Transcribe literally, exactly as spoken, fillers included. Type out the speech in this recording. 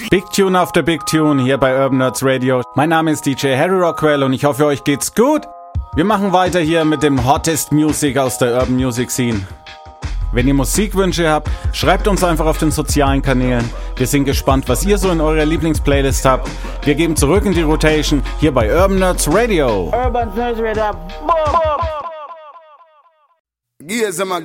Big Tune auf der Big Tune hier bei Urban Nerds Radio. Mein Name ist D J Harry Rockwell und ich hoffe, euch geht's gut. Wir machen weiter hier mit dem Hottest Music aus der Urban Music Scene. Wenn ihr Musikwünsche habt, schreibt uns einfach auf den sozialen Kanälen. Wir sind gespannt, was ihr so in eurer Lieblingsplaylist habt. Wir geben zurück in die Rotation hier bei Urban Nerds Radio. Urban Nerds Radio. Boom, boom.